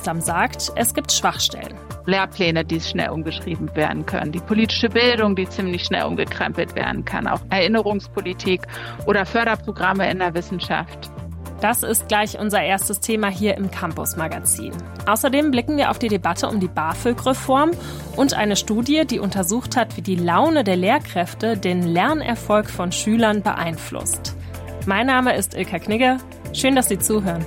Potsdam sagt, es gibt Schwachstellen. Lehrpläne, die schnell umgeschrieben werden können, die politische Bildung, die ziemlich schnell umgekrempelt werden kann, auch Erinnerungspolitik oder Förderprogramme in der Wissenschaft. Das ist gleich unser erstes Thema hier im Campus-Magazin. Außerdem blicken wir auf die Debatte um die BAföG-Reform und eine Studie, die untersucht hat, wie die Laune der Lehrkräfte den Lernerfolg von Schülern beeinflusst. Mein Name ist Ilka Knigge. Schön, dass Sie zuhören.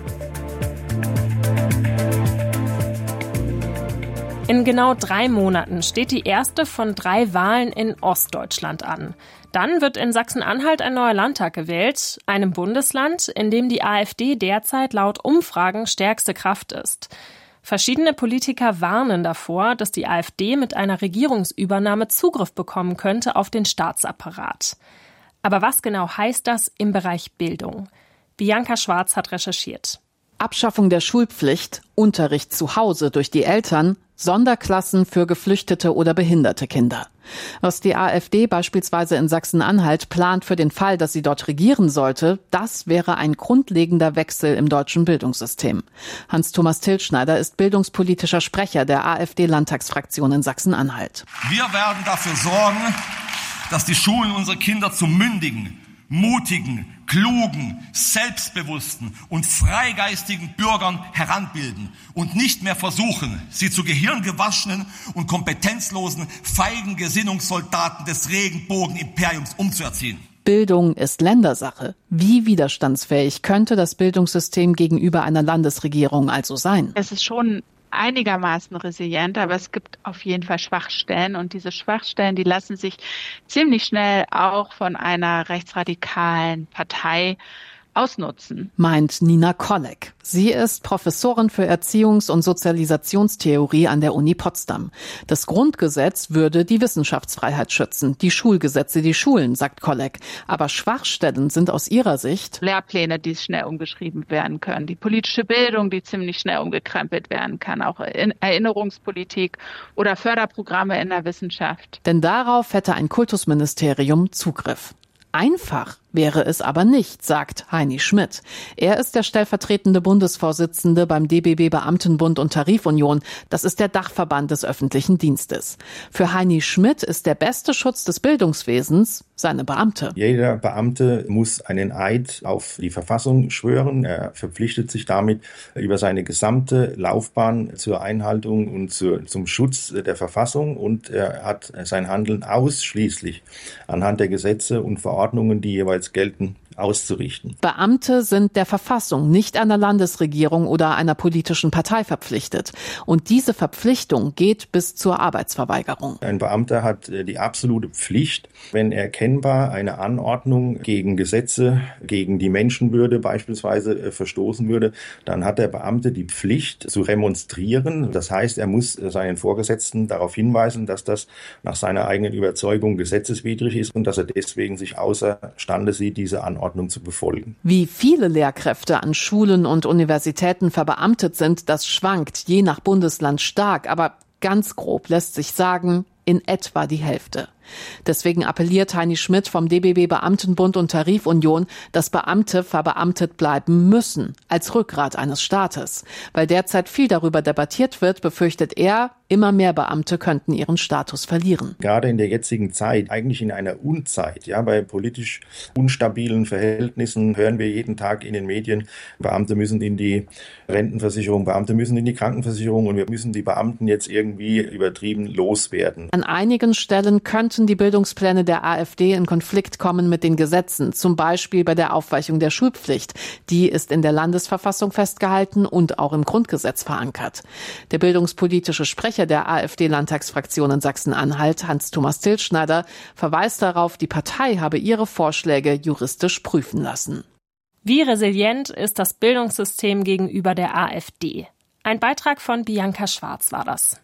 In genau 3 Monaten steht die erste von 3 Wahlen in Ostdeutschland an. Dann wird in Sachsen-Anhalt ein neuer Landtag gewählt, einem Bundesland, in dem die AfD derzeit laut Umfragen stärkste Kraft ist. Verschiedene Politiker warnen davor, dass die AfD mit einer Regierungsübernahme Zugriff bekommen könnte auf den Staatsapparat. Aber was genau heißt das im Bereich Bildung? Bianca Schwarz hat recherchiert. Abschaffung der Schulpflicht, Unterricht zu Hause durch die Eltern, Sonderklassen für geflüchtete oder behinderte Kinder. Was die AfD beispielsweise in Sachsen-Anhalt plant für den Fall, dass sie dort regieren sollte, das wäre ein grundlegender Wechsel im deutschen Bildungssystem. Hans-Thomas Tilschneider ist bildungspolitischer Sprecher der AfD-Landtagsfraktion in Sachsen-Anhalt. Wir werden dafür sorgen, dass die Schulen unsere Kinder zu mündigen, mutigen, klugen, selbstbewussten und freigeistigen Bürgern heranbilden und nicht mehr versuchen, sie zu gehirngewaschenen und kompetenzlosen, feigen Gesinnungssoldaten des Regenbogenimperiums umzuerziehen. Bildung ist Ländersache. Wie widerstandsfähig könnte das Bildungssystem gegenüber einer Landesregierung also sein? Es ist schon einigermaßen resilient, aber es gibt auf jeden Fall Schwachstellen und diese Schwachstellen, die lassen sich ziemlich schnell auch von einer rechtsradikalen Partei ausnutzen. Meint Nina Kollek. Sie ist Professorin für Erziehungs- und Sozialisationstheorie an der Uni Potsdam. Das Grundgesetz würde die Wissenschaftsfreiheit schützen, die Schulgesetze die Schulen, sagt Kollek. Aber Schwachstellen sind aus ihrer Sicht Lehrpläne, die schnell umgeschrieben werden können, die politische Bildung, die ziemlich schnell umgekrempelt werden kann, auch Erinnerungspolitik oder Förderprogramme in der Wissenschaft. Denn darauf hätte ein Kultusministerium Zugriff. Einfach wäre es aber nicht, sagt Heini Schmidt. Er ist der stellvertretende Bundesvorsitzende beim DBB Beamtenbund und Tarifunion. Das ist der Dachverband des öffentlichen Dienstes. Für Heini Schmidt ist der beste Schutz des Bildungswesens seine Beamte. Jeder Beamte muss einen Eid auf die Verfassung schwören. Er verpflichtet sich damit über seine gesamte Laufbahn zur Einhaltung und zum Schutz der Verfassung und er hat sein Handeln ausschließlich anhand der Gesetze und Verordnungen, die jeweils gelten, auszurichten. Beamte sind der Verfassung, nicht einer Landesregierung oder einer politischen Partei verpflichtet. Und diese Verpflichtung geht bis zur Arbeitsverweigerung. Ein Beamter hat die absolute Pflicht, wenn erkennbar eine Anordnung gegen Gesetze, gegen die Menschenwürde beispielsweise verstoßen würde, dann hat der Beamte die Pflicht zu remonstrieren. Das heißt, er muss seinen Vorgesetzten darauf hinweisen, dass das nach seiner eigenen Überzeugung gesetzeswidrig ist und dass er deswegen sich außerstande sieht, diese Anordnung zu befolgen. Wie viele Lehrkräfte an Schulen und Universitäten verbeamtet sind, das schwankt je nach Bundesland stark, aber ganz grob lässt sich sagen, in etwa die Hälfte. Deswegen appelliert Heini Schmidt vom DBB Beamtenbund und Tarifunion, dass Beamte verbeamtet bleiben müssen, als Rückgrat eines Staates. Weil derzeit viel darüber debattiert wird, befürchtet er, immer mehr Beamte könnten ihren Status verlieren. Gerade in der jetzigen Zeit, eigentlich in einer Unzeit, bei politisch unstabilen Verhältnissen hören wir jeden Tag in den Medien, Beamte müssen in die Rentenversicherung, Beamte müssen in die Krankenversicherung und wir müssen die Beamten jetzt irgendwie übertrieben loswerden. An einigen Stellen könnten die Bildungspläne der AfD in Konflikt kommen mit den Gesetzen, zum Beispiel bei der Aufweichung der Schulpflicht. Die ist in der Landesverfassung festgehalten und auch im Grundgesetz verankert. Der bildungspolitische Sprecher der AfD-Landtagsfraktion in Sachsen-Anhalt, Hans-Thomas Tilschneider, verweist darauf, die Partei habe ihre Vorschläge juristisch prüfen lassen. Wie resilient ist das Bildungssystem gegenüber der AfD? Ein Beitrag von Bianca Schwarz war das.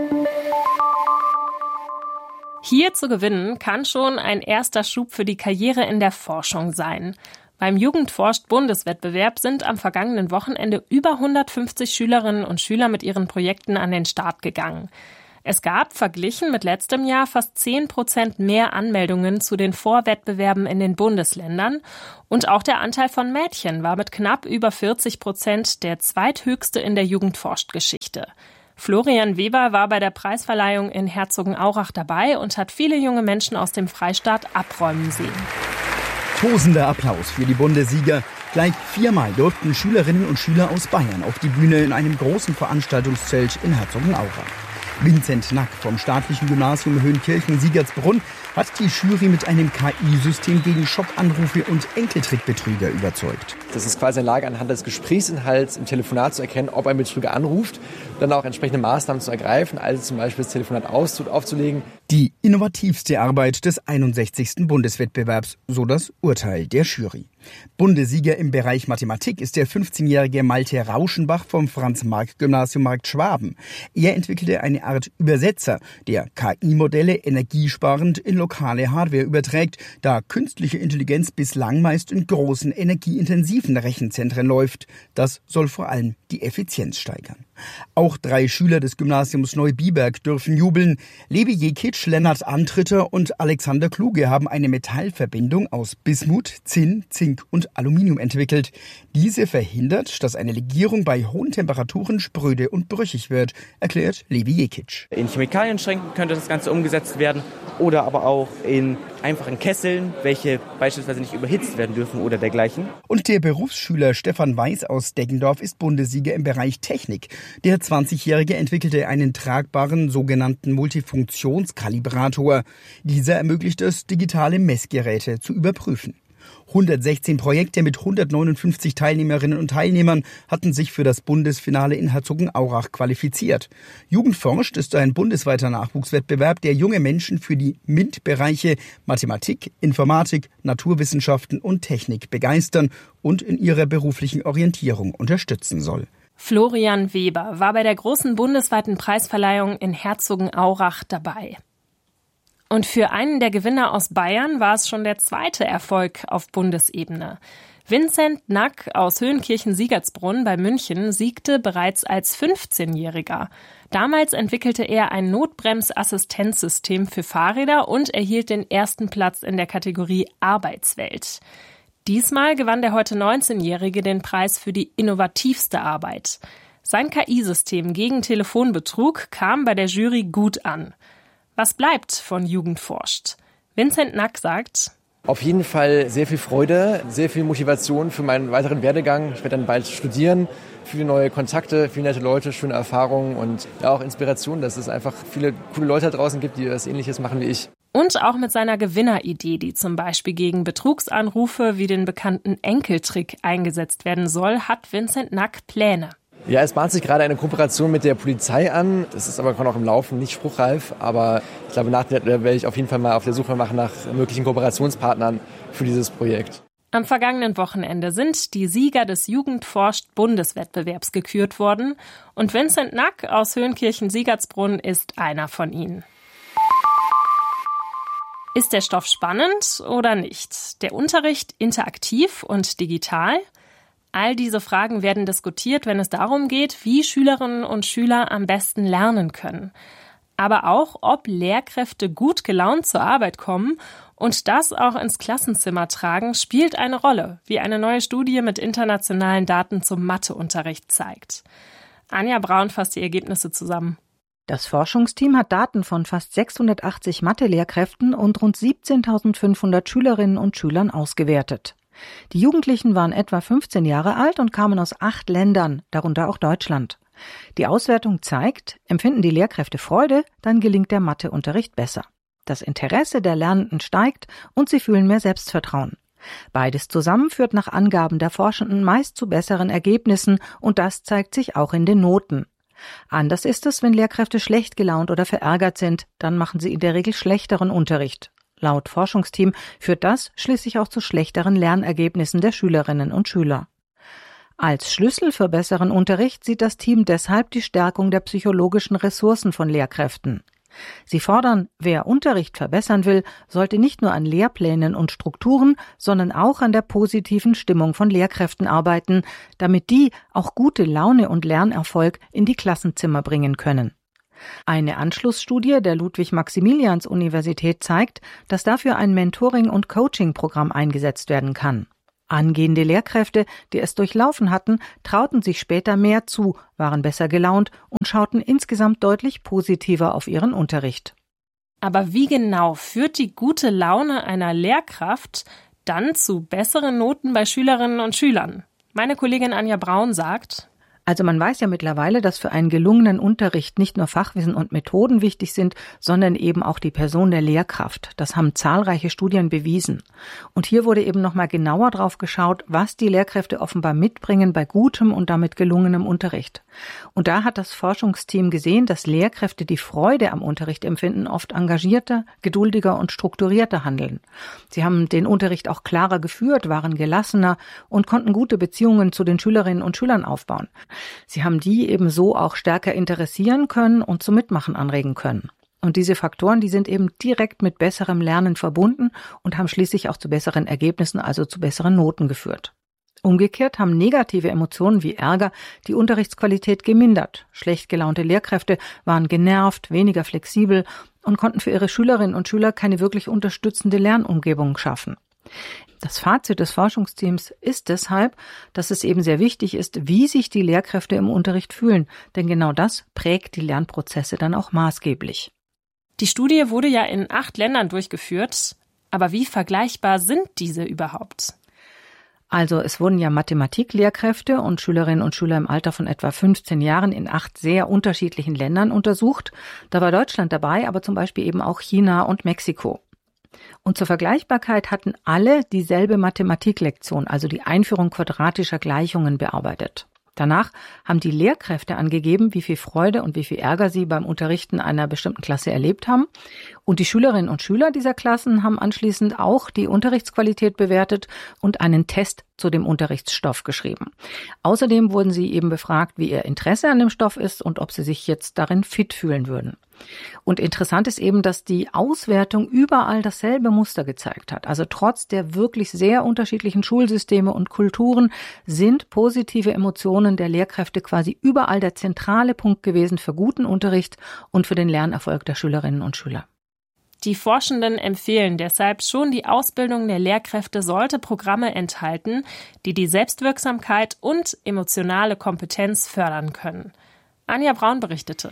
Hier zu gewinnen kann schon ein erster Schub für die Karriere in der Forschung sein. Beim Jugendforscht-Bundeswettbewerb sind am vergangenen Wochenende über 150 Schülerinnen und Schüler mit ihren Projekten an den Start gegangen. Es gab, verglichen mit letztem Jahr, fast 10% mehr Anmeldungen zu den Vorwettbewerben in den Bundesländern. Und auch der Anteil von Mädchen war mit knapp über 40% der zweithöchste in der Jugendforscht-Geschichte. Florian Weber war bei der Preisverleihung in Herzogenaurach dabei und hat viele junge Menschen aus dem Freistaat abräumen sehen. Tosender Applaus für die Bundessieger. Gleich 4-mal durften Schülerinnen und Schüler aus Bayern auf die Bühne in einem großen Veranstaltungszelt in Herzogenaurach. Vincent Nack vom staatlichen Gymnasium Höhenkirchen-Siegertsbrunn hat die Jury mit einem KI-System gegen Schockanrufe und Enkeltrickbetrüger überzeugt. Das ist quasi eine Lage, anhand des Gesprächsinhalts im Telefonat zu erkennen, ob ein Betrüger anruft, dann auch entsprechende Maßnahmen zu ergreifen, also zum Beispiel das Telefonat aufzulegen. Die innovativste Arbeit des 61. Bundeswettbewerbs, so das Urteil der Jury. Bundessieger im Bereich Mathematik ist der 15-jährige Malte Rauschenbach vom Franz-Marc-Gymnasium Marktschwaben. Er entwickelte eine Art Übersetzer, der KI-Modelle energiesparend in lokale Hardware überträgt, da künstliche Intelligenz bislang meist in großen, energieintensiven Rechenzentren läuft. Das soll vor allem die Effizienz steigern. Auch 3 Schüler des Gymnasiums Neubiberg dürfen jubeln. Levi Jekic, Lennart Antritter und Alexander Kluge haben eine Metallverbindung aus Bismut, Zinn, Zink und Aluminium entwickelt. Diese verhindert, dass eine Legierung bei hohen Temperaturen spröde und brüchig wird, erklärt Levi Jekic. In Chemikalienschränken könnte das Ganze umgesetzt werden oder aber auch in einfachen Kesseln, welche beispielsweise nicht überhitzt werden dürfen oder dergleichen. Und der Berufsschüler Stefan Weiß aus Deggendorf ist Bundessieger im Bereich Technik. Der 20-Jährige entwickelte einen tragbaren sogenannten Multifunktionskalibrator. Dieser ermöglicht es, digitale Messgeräte zu überprüfen. 116 Projekte mit 159 Teilnehmerinnen und Teilnehmern hatten sich für das Bundesfinale in Herzogenaurach qualifiziert. Jugendforscht ist ein bundesweiter Nachwuchswettbewerb, der junge Menschen für die MINT-Bereiche Mathematik, Informatik, Naturwissenschaften und Technik begeistern und in ihrer beruflichen Orientierung unterstützen soll. Florian Weber war bei der großen bundesweiten Preisverleihung in Herzogenaurach dabei. Und für einen der Gewinner aus Bayern war es schon der zweite Erfolg auf Bundesebene. Vincent Nack aus Höhenkirchen-Siegertsbrunn bei München siegte bereits als 15-Jähriger. Damals entwickelte er ein Notbremsassistenzsystem für Fahrräder und erhielt den ersten Platz in der Kategorie Arbeitswelt. Diesmal gewann der heute 19-Jährige den Preis für die innovativste Arbeit. Sein KI-System gegen Telefonbetrug kam bei der Jury gut an. Was bleibt von Jugendforscht? Vincent Nack sagt: Auf jeden Fall sehr viel Freude, sehr viel Motivation für meinen weiteren Werdegang. Ich werde dann bald studieren, viele neue Kontakte, viele nette Leute, schöne Erfahrungen und ja auch Inspiration, dass es einfach viele coole Leute da draußen gibt, die das Ähnliches machen wie ich. Und auch mit seiner Gewinneridee, die zum Beispiel gegen Betrugsanrufe wie den bekannten Enkeltrick eingesetzt werden soll, hat Vincent Nack Pläne. Ja, es bahnt sich gerade eine Kooperation mit der Polizei an. Das ist aber noch im Laufen, nicht spruchreif. Aber ich glaube, nachher werde ich auf jeden Fall mal auf der Suche machen nach möglichen Kooperationspartnern für dieses Projekt. Am vergangenen Wochenende sind die Sieger des Jugendforscht-Bundeswettbewerbs gekürt worden. Und Vincent Nack aus Höhenkirchen-Siegertsbrunn ist einer von ihnen. Ist der Stoff spannend oder nicht? Der Unterricht interaktiv und digital? All diese Fragen werden diskutiert, wenn es darum geht, wie Schülerinnen und Schüler am besten lernen können. Aber auch, ob Lehrkräfte gut gelaunt zur Arbeit kommen und das auch ins Klassenzimmer tragen, spielt eine Rolle, wie eine neue Studie mit internationalen Daten zum Matheunterricht zeigt. Anja Braun fasst die Ergebnisse zusammen. Das Forschungsteam hat Daten von fast 680 Mathe-Lehrkräften und rund 17.500 Schülerinnen und Schülern ausgewertet. Die Jugendlichen waren etwa 15 Jahre alt und kamen aus 8 Ländern, darunter auch Deutschland. Die Auswertung zeigt, empfinden die Lehrkräfte Freude, dann gelingt der Matheunterricht besser. Das Interesse der Lernenden steigt und sie fühlen mehr Selbstvertrauen. Beides zusammen führt nach Angaben der Forschenden meist zu besseren Ergebnissen und das zeigt sich auch in den Noten. Anders ist es, wenn Lehrkräfte schlecht gelaunt oder verärgert sind, dann machen sie in der Regel schlechteren Unterricht. Laut Forschungsteam führt das schließlich auch zu schlechteren Lernergebnissen der Schülerinnen und Schüler. Als Schlüssel für besseren Unterricht sieht das Team deshalb die Stärkung der psychologischen Ressourcen von Lehrkräften. Sie fordern, wer Unterricht verbessern will, sollte nicht nur an Lehrplänen und Strukturen, sondern auch an der positiven Stimmung von Lehrkräften arbeiten, damit die auch gute Laune und Lernerfolg in die Klassenzimmer bringen können. Eine Anschlussstudie der Ludwig-Maximilians-Universität zeigt, dass dafür ein Mentoring- und Coaching-Programm eingesetzt werden kann. Angehende Lehrkräfte, die es durchlaufen hatten, trauten sich später mehr zu, waren besser gelaunt und schauten insgesamt deutlich positiver auf ihren Unterricht. Aber wie genau führt die gute Laune einer Lehrkraft dann zu besseren Noten bei Schülerinnen und Schülern? Meine Kollegin Anja Braun sagt: Also man weiß ja mittlerweile, dass für einen gelungenen Unterricht nicht nur Fachwissen und Methoden wichtig sind, sondern eben auch die Person der Lehrkraft. Das haben zahlreiche Studien bewiesen. Und hier wurde eben nochmal genauer drauf geschaut, was die Lehrkräfte offenbar mitbringen bei gutem und damit gelungenem Unterricht. Und da hat das Forschungsteam gesehen, dass Lehrkräfte, die Freude am Unterricht empfinden, oft engagierter, geduldiger und strukturierter handeln. Sie haben den Unterricht auch klarer geführt, waren gelassener und konnten gute Beziehungen zu den Schülerinnen und Schülern aufbauen. Sie haben die eben so auch stärker interessieren können und zum Mitmachen anregen können. Und diese Faktoren, die sind eben direkt mit besserem Lernen verbunden und haben schließlich auch zu besseren Ergebnissen, also zu besseren Noten geführt. Umgekehrt haben negative Emotionen wie Ärger die Unterrichtsqualität gemindert. Schlecht gelaunte Lehrkräfte waren genervt, weniger flexibel und konnten für ihre Schülerinnen und Schüler keine wirklich unterstützende Lernumgebung schaffen. Das Fazit des Forschungsteams ist deshalb, dass es eben sehr wichtig ist, wie sich die Lehrkräfte im Unterricht fühlen, denn genau das prägt die Lernprozesse dann auch maßgeblich. Die Studie wurde ja in 8 Ländern durchgeführt, aber wie vergleichbar sind diese überhaupt? Also es wurden ja Mathematiklehrkräfte und Schülerinnen und Schüler im Alter von etwa 15 Jahren in 8 sehr unterschiedlichen Ländern untersucht. Da war Deutschland dabei, aber zum Beispiel eben auch China und Mexiko. Und zur Vergleichbarkeit hatten alle dieselbe Mathematiklektion, also die Einführung quadratischer Gleichungen, bearbeitet. Danach haben die Lehrkräfte angegeben, wie viel Freude und wie viel Ärger sie beim Unterrichten einer bestimmten Klasse erlebt haben. Und die Schülerinnen und Schüler dieser Klassen haben anschließend auch die Unterrichtsqualität bewertet und einen Test zu dem Unterrichtsstoff geschrieben. Außerdem wurden sie eben befragt, wie ihr Interesse an dem Stoff ist und ob sie sich jetzt darin fit fühlen würden. Und interessant ist eben, dass die Auswertung überall dasselbe Muster gezeigt hat. Also trotz der wirklich sehr unterschiedlichen Schulsysteme und Kulturen sind positive Emotionen der Lehrkräfte quasi überall der zentrale Punkt gewesen für guten Unterricht und für den Lernerfolg der Schülerinnen und Schüler. Die Forschenden empfehlen deshalb schon, die Ausbildung der Lehrkräfte sollte Programme enthalten, die die Selbstwirksamkeit und emotionale Kompetenz fördern können. Anja Braun berichtete.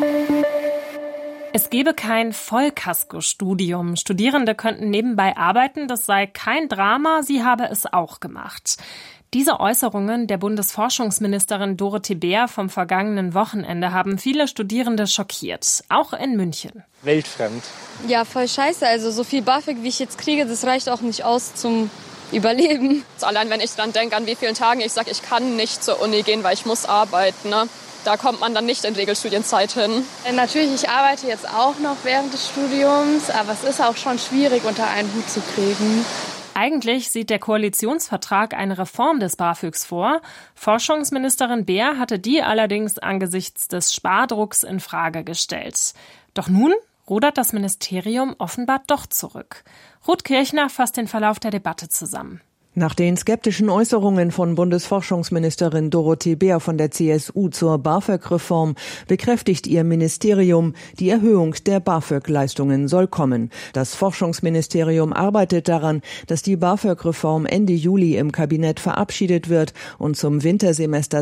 Es gebe kein Vollkasko-Studium. Studierende könnten nebenbei arbeiten, das sei kein Drama, sie habe es auch gemacht. Diese Äußerungen der Bundesforschungsministerin Dorothee Bär vom vergangenen Wochenende haben viele Studierende schockiert, auch in München. Weltfremd. Ja, voll scheiße. Also so viel BAföG, wie ich jetzt kriege, das reicht auch nicht aus zum Überleben. Allein wenn ich dran denke, an wie vielen Tagen ich sage, ich kann nicht zur Uni gehen, weil ich muss arbeiten, ne? Da kommt man dann nicht in Regelstudienzeit hin. Natürlich, ich arbeite jetzt auch noch während des Studiums, aber es ist auch schon schwierig, unter einen Hut zu kriegen. Eigentlich sieht der Koalitionsvertrag eine Reform des BAföGs vor. Forschungsministerin Bär hatte die allerdings angesichts des Spardrucks in Frage gestellt. Doch nun rudert das Ministerium offenbar doch zurück. Ruth Kirchner fasst den Verlauf der Debatte zusammen. Nach den skeptischen Äußerungen von Bundesforschungsministerin Dorothee Bär von der CSU zur BAföG-Reform bekräftigt ihr Ministerium, die Erhöhung der BAföG-Leistungen soll kommen. Das Forschungsministerium arbeitet daran, dass die BAföG-Reform Ende Juli im Kabinett verabschiedet wird und zum Wintersemester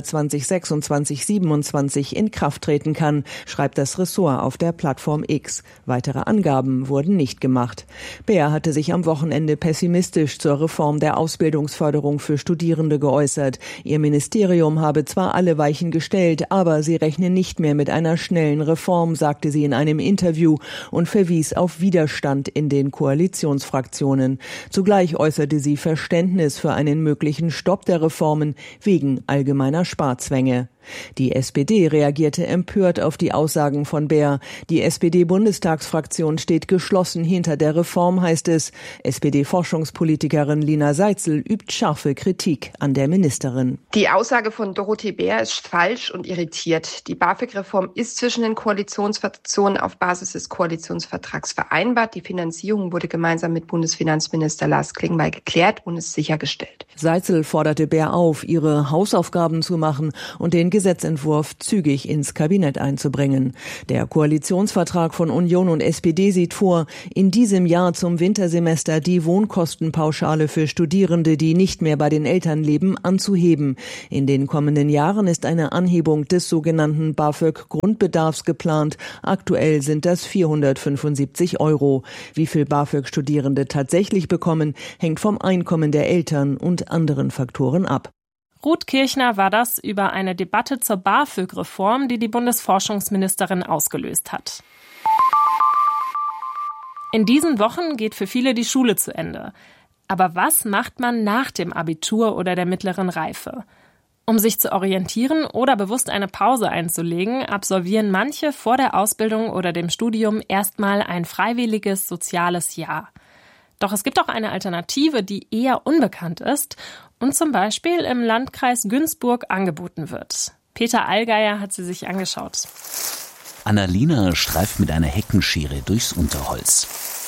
2026/27 in Kraft treten kann, schreibt das Ressort auf der Plattform X. Weitere Angaben wurden nicht gemacht. Bär hatte sich am Wochenende pessimistisch zur Reform der Ausbildungsförderung für Studierende geäußert. Ihr Ministerium habe zwar alle Weichen gestellt, aber sie rechne nicht mehr mit einer schnellen Reform, sagte sie in einem Interview und verwies auf Widerstand in den Koalitionsfraktionen. Zugleich äußerte sie Verständnis für einen möglichen Stopp der Reformen wegen allgemeiner Sparzwänge. Die SPD reagierte empört auf die Aussagen von Bär. Die SPD-Bundestagsfraktion steht geschlossen hinter der Reform, heißt es. SPD-Forschungspolitikerin Lina Seitzel übt scharfe Kritik an der Ministerin. Die Aussage von Dorothee Bär ist falsch und irritiert. Die BAföG-Reform ist zwischen den Koalitionsfraktionen auf Basis des Koalitionsvertrags vereinbart. Die Finanzierung wurde gemeinsam mit Bundesfinanzminister Lars Klingbeil geklärt und ist sichergestellt. Seitzel forderte Bär auf, ihre Hausaufgaben zu machen und den Gesetzentwurf zügig ins Kabinett einzubringen. Der Koalitionsvertrag von Union und SPD sieht vor, in diesem Jahr zum Wintersemester die Wohnkostenpauschale für Studierende, die nicht mehr bei den Eltern leben, anzuheben. In den kommenden Jahren ist eine Anhebung des sogenannten BAföG-Grundbedarfs geplant. Aktuell sind das 475 €. Wie viel BAföG-Studierende tatsächlich bekommen, hängt vom Einkommen der Eltern und anderen Faktoren ab. Ruth Kirchner war das über eine Debatte zur BAföG-Reform, die die Bundesforschungsministerin ausgelöst hat. In diesen Wochen geht für viele die Schule zu Ende. Aber was macht man nach dem Abitur oder der mittleren Reife? Um sich zu orientieren oder bewusst eine Pause einzulegen, absolvieren manche vor der Ausbildung oder dem Studium erstmal ein freiwilliges soziales Jahr. Doch es gibt auch eine Alternative, die eher unbekannt ist und zum Beispiel im Landkreis Günzburg angeboten wird. Peter Allgeier hat sie sich angeschaut. Annalena streift mit einer Heckenschere durchs Unterholz.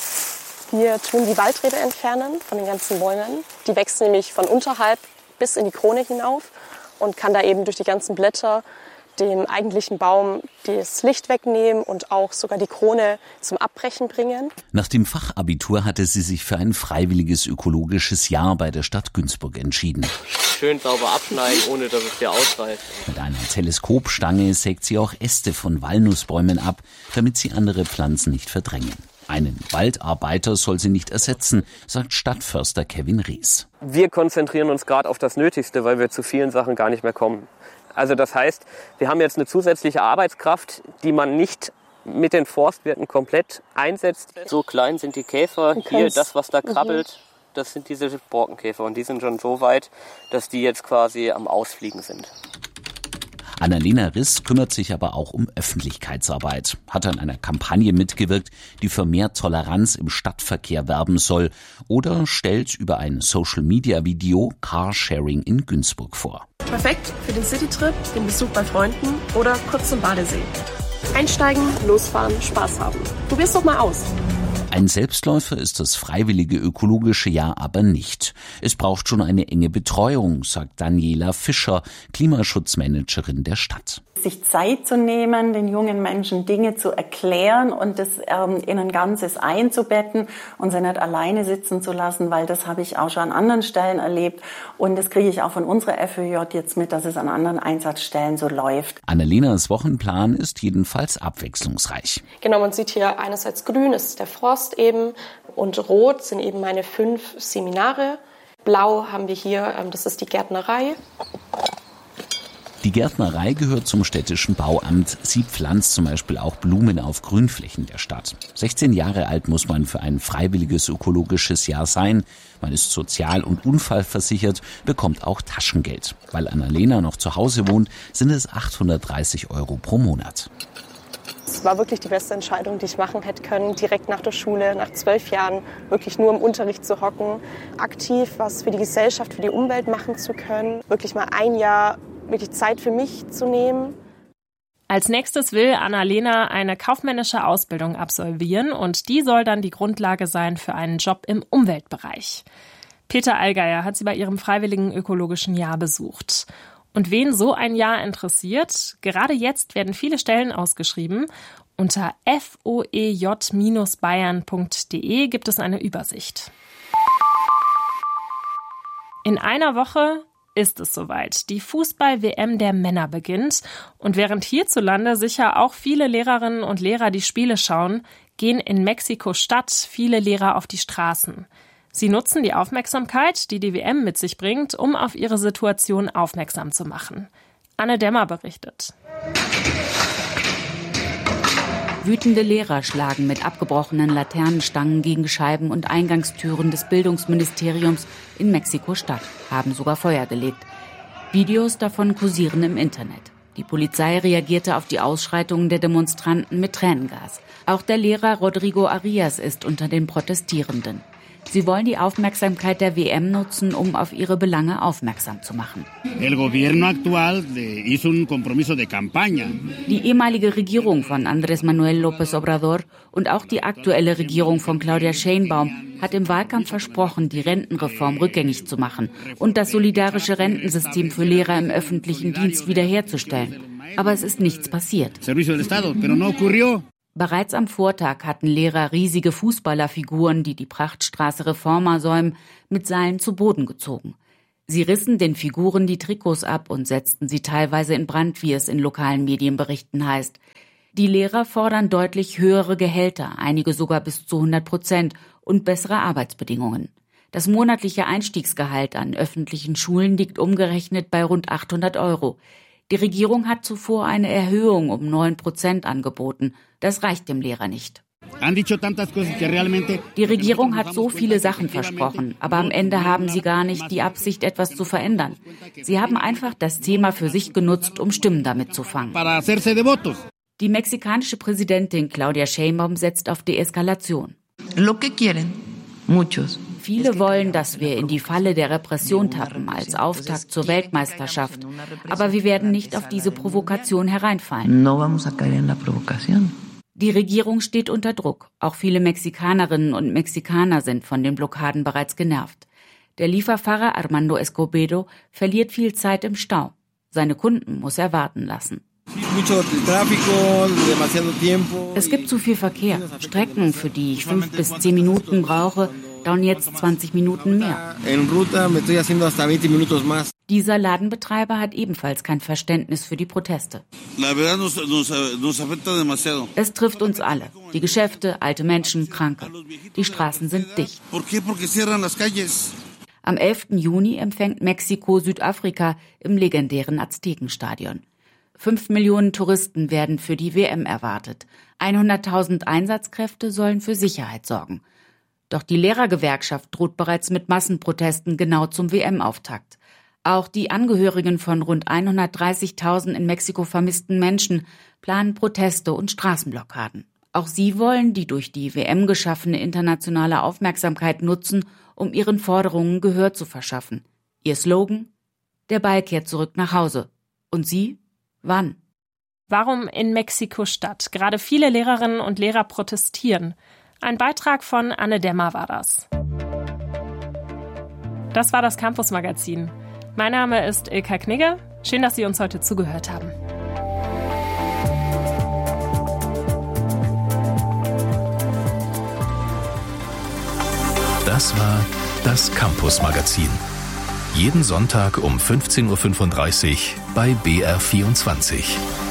Wir tun die Waldrebe entfernen von den ganzen Bäumen. Die wächst nämlich von unterhalb bis in die Krone hinauf und kann da eben durch die ganzen Blätter dem eigentlichen Baum das Licht wegnehmen und auch sogar die Krone zum Abbrechen bringen. Nach dem Fachabitur hatte sie sich für ein freiwilliges ökologisches Jahr bei der Stadt Günzburg entschieden. Schön sauber abschneiden, ohne dass es dir ausreißt. Mit einer Teleskopstange sägt sie auch Äste von Walnussbäumen ab, damit sie andere Pflanzen nicht verdrängen. Einen Waldarbeiter soll sie nicht ersetzen, sagt Stadtförster Kevin Ries. Wir konzentrieren uns gerade auf das Nötigste, weil wir zu vielen Sachen gar nicht mehr kommen. Also das heißt, wir haben jetzt eine zusätzliche Arbeitskraft, die man nicht mit den Forstwirten komplett einsetzt. So klein sind die Käfer. Hier, das, was da krabbelt, das sind diese Borkenkäfer. Und die sind schon so weit, dass die jetzt quasi am Ausfliegen sind. Annalena Riss kümmert sich aber auch um Öffentlichkeitsarbeit, hat an einer Kampagne mitgewirkt, die für mehr Toleranz im Stadtverkehr werben soll oder stellt über ein Social-Media-Video Carsharing in Günzburg vor. Perfekt für den Citytrip, den Besuch bei Freunden oder kurz zum Badesee. Einsteigen, losfahren, Spaß haben. Probier's doch mal aus. Ein Selbstläufer ist das freiwillige ökologische Jahr aber nicht. Es braucht schon eine enge Betreuung, sagt Daniela Fischer, Klimaschutzmanagerin der Stadt. Sich Zeit zu nehmen, den jungen Menschen Dinge zu erklären und das in ein Ganzes einzubetten und sie nicht alleine sitzen zu lassen, weil das habe ich auch schon an anderen Stellen erlebt und das kriege ich auch von unserer FÖJ jetzt mit, dass es an anderen Einsatzstellen so läuft. Annalenas Wochenplan ist jedenfalls abwechslungsreich. Genau, man sieht hier einerseits grün, das ist der Forst eben, und rot sind eben meine 5 Seminare. Blau haben wir hier, das ist die Gärtnerei. Die Gärtnerei gehört zum städtischen Bauamt. Sie pflanzt zum Beispiel auch Blumen auf Grünflächen der Stadt. 16 Jahre alt muss man für ein freiwilliges ökologisches Jahr sein. Man ist sozial- und unfallversichert, bekommt auch Taschengeld. Weil Annalena noch zu Hause wohnt, sind es 830 € pro Monat. Es war wirklich die beste Entscheidung, die ich machen hätte können, direkt nach der Schule, nach 12 Jahren wirklich nur im Unterricht zu hocken, aktiv was für die Gesellschaft, für die Umwelt machen zu können, wirklich mal ein Jahr wirklich Zeit für mich zu nehmen. Als nächstes will Annalena eine kaufmännische Ausbildung absolvieren und die soll dann die Grundlage sein für einen Job im Umweltbereich. Peter Allgeier hat sie bei ihrem freiwilligen ökologischen Jahr besucht. Und wen so ein Jahr interessiert, gerade jetzt werden viele Stellen ausgeschrieben. Unter foej-bayern.de gibt es eine Übersicht. In einer Woche ist es soweit. Die Fußball-WM der Männer beginnt. Und während hierzulande sicher auch viele Lehrerinnen und Lehrer die Spiele schauen, gehen in Mexiko-Stadt viele Lehrer auf die Straßen. Sie nutzen die Aufmerksamkeit, die die WM mit sich bringt, um auf ihre Situation aufmerksam zu machen. Anne Dämmer berichtet. Wütende Lehrer schlagen mit abgebrochenen Laternenstangen gegen Scheiben und Eingangstüren des Bildungsministeriums in Mexiko-Stadt, haben sogar Feuer gelegt. Videos davon kursieren im Internet. Die Polizei reagierte auf die Ausschreitungen der Demonstranten mit Tränengas. Auch der Lehrer Rodrigo Arias ist unter den Protestierenden. Sie wollen die Aufmerksamkeit der WM nutzen, um auf ihre Belange aufmerksam zu machen. Die ehemalige Regierung von Andrés Manuel López Obrador und auch die aktuelle Regierung von Claudia Sheinbaum hat im Wahlkampf versprochen, die Rentenreform rückgängig zu machen und das solidarische Rentensystem für Lehrer im öffentlichen Dienst wiederherzustellen. Aber es ist nichts passiert. Bereits am Vortag hatten Lehrer riesige Fußballerfiguren, die die Prachtstraße Reforma säumen, mit Seilen zu Boden gezogen. Sie rissen den Figuren die Trikots ab und setzten sie teilweise in Brand, wie es in lokalen Medienberichten heißt. Die Lehrer fordern deutlich höhere Gehälter, einige sogar bis zu 100% und bessere Arbeitsbedingungen. Das monatliche Einstiegsgehalt an öffentlichen Schulen liegt umgerechnet bei rund 800 €. Die Regierung hat zuvor eine Erhöhung um 9% angeboten. Das reicht dem Lehrer nicht. Die Regierung hat so viele Sachen versprochen, aber am Ende haben sie gar nicht die Absicht, etwas zu verändern. Sie haben einfach das Thema für sich genutzt, um Stimmen damit zu fangen. Die mexikanische Präsidentin Claudia Sheinbaum setzt auf Deeskalation. Viele wollen, dass wir in die Falle der Repression tappen als Auftakt zur Weltmeisterschaft. Aber wir werden nicht auf diese Provokation hereinfallen. Die Regierung steht unter Druck. Auch viele Mexikanerinnen und Mexikaner sind von den Blockaden bereits genervt. Der Lieferfahrer Armando Escobedo verliert viel Zeit im Stau. Seine Kunden muss er warten lassen. Es gibt zu viel Verkehr. Strecken, für die ich 5 bis 10 Minuten brauche, dauern jetzt 20 Minuten mehr. Dieser Ladenbetreiber hat ebenfalls kein Verständnis für die Proteste. Es trifft uns alle. Die Geschäfte, alte Menschen, Kranke. Die Straßen sind dicht. Am 11. Juni empfängt Mexiko Südafrika im legendären Aztekenstadion. 5 Millionen Touristen werden für die WM erwartet. 100.000 Einsatzkräfte sollen für Sicherheit sorgen. Doch die Lehrergewerkschaft droht bereits mit Massenprotesten genau zum WM-Auftakt. Auch die Angehörigen von rund 130.000 in Mexiko vermissten Menschen planen Proteste und Straßenblockaden. Auch sie wollen die durch die WM geschaffene internationale Aufmerksamkeit nutzen, um ihren Forderungen Gehör zu verschaffen. Ihr Slogan: Der Ball kehrt zurück nach Hause. Und Sie? Wann? Warum in Mexiko-Stadt gerade viele Lehrerinnen und Lehrer protestieren? Ein Beitrag von Anne Dämmer war das. Das war das Campus-Magazin. Mein Name ist Ilka Knigge. Schön, dass Sie uns heute zugehört haben. Das war das Campus-Magazin. Jeden Sonntag um 15:35 Uhr bei BR24.